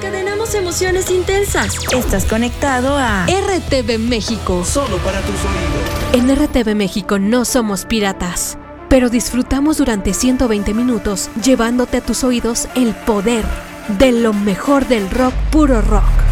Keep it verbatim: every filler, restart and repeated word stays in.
Encadenamos emociones intensas. Estás conectado a R T V México. Solo para tus oídos. En R T V México no somos piratas, pero disfrutamos durante ciento veinte minutos llevándote a tus oídos el poder de lo mejor del rock, puro rock.